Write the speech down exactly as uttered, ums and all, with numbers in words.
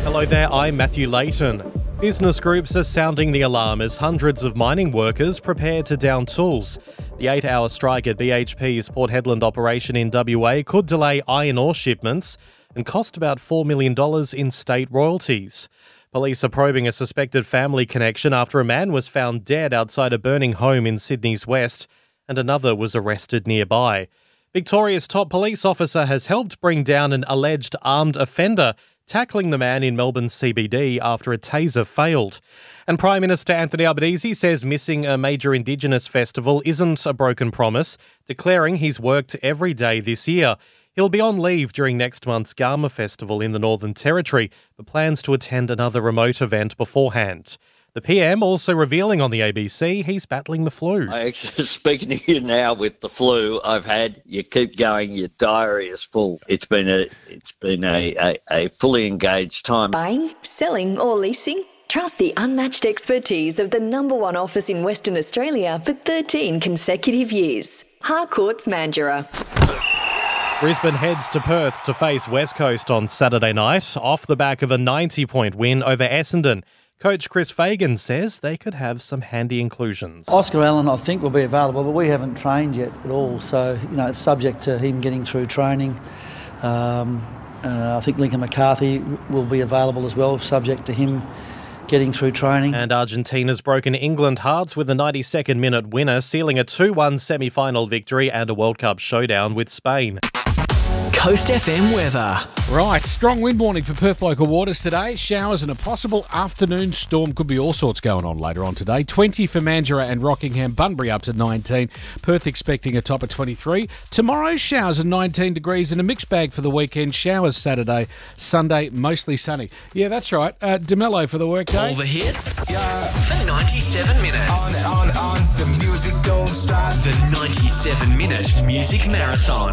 Hello there, I'm Matthew Layton. Business groups are sounding the alarm as hundreds of mining workers prepare to down tools. The eight-hour strike at B H P's Port Hedland operation in W A could delay iron ore shipments and cost about four million dollars in state royalties. Police are probing a suspected family connection after a man was found dead outside a burning home in Sydney's west and another was arrested nearby. Victoria's top police officer has helped bring down an alleged armed offender tackling the man in Melbourne's C B D after a taser failed. And Prime Minister Anthony Albanese says missing a major Indigenous festival isn't a broken promise, declaring he's worked every day this year. He'll be on leave during next month's Garma Festival in the Northern Territory, but plans to attend another remote event beforehand. The P M also revealing on the A B C he's battling the flu. I actually speaking to you now with the flu I've had. You keep going, your diary is full. It's been a it's been a, a, a fully engaged time. Buying, selling or leasing? Trust the unmatched expertise of the number one office in Western Australia for thirteen consecutive years. Harcourts Mandurah. Brisbane heads to Perth to face West Coast on Saturday night off the back of a ninety-point win over Essendon. Coach Chris Fagan says they could have some handy inclusions. Oscar Allen, I think, will be available, but we haven't trained yet at all. So, you know, it's subject to him getting through training. Um, uh, I think Lincoln McCarthy will be available as well, subject to him getting through training. And Argentina's broken England hearts with a ninety-second minute winner, sealing a two one semi-final victory and a World Cup showdown with Spain. Coast F M weather. Right, strong wind warning for Perth local waters today. Showers and a possible afternoon storm. Could be all sorts going on later on today. twenty for Mandurah and Rockingham. Bunbury up to nineteen. Perth expecting a top of twenty-three. Tomorrow, showers and nineteen degrees and a mixed bag for the weekend. Showers Saturday, Sunday, mostly sunny. Yeah, that's right. Uh, DeMello for the workday. All the hits yeah. for ninety-seven minutes. On, on, on. The music don't stop. The ninety-seven minute music marathon.